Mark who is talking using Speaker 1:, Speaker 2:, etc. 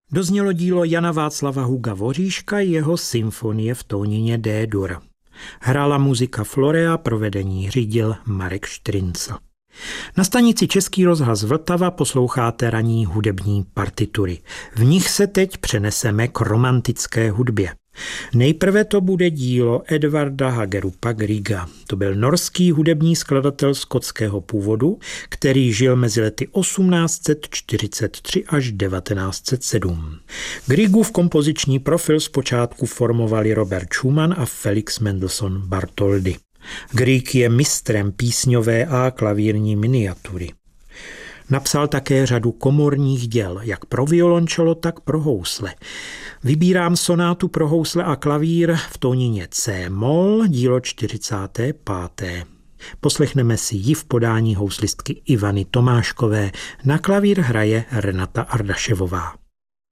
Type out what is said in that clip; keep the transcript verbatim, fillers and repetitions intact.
Speaker 1: Doznělo dílo Jana Václava Huga Voříška, jeho symfonie v tónině D-dur. Hrála muzika Florea, provedení řídil Marek Štryncl. Na stanici Český rozhlas Vltava posloucháte ranní hudební partitury. V nich se teď přeneseme k romantické hudbě. Nejprve to bude dílo Edvarda Hagerupa Grieга. To byl norský hudební skladatel skotského původu, který žil mezi lety osmnáct set čtyřicet tři až devatenáct set sedm. Griegův kompoziční profil zpočátku formovali Robert Schumann a Felix Mendelssohn Bartholdy. Grieg je mistrem písňové a klavírní miniatury. Napsal také řadu komorních děl, jak pro violončelo, tak pro housle. Vybírám sonátu pro housle a klavír v tónině C-moll, dílo čtyřicáté páté Poslechneme si ji v podání houslistky Ivany Tomáškové. Na klavír hraje Renata Ardaševová.